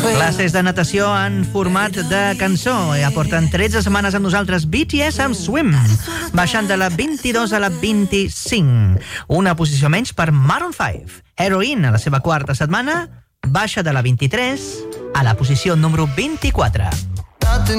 Classes de natació en format de cançó. Ja porten 13 setmanes amb nosaltres. BTS amb Swim, baixant de la 22 a la 25. Una posició menys per Maroon 5. Heroin, a la seva quarta setmana, baixa de la 23 a la posició número 24.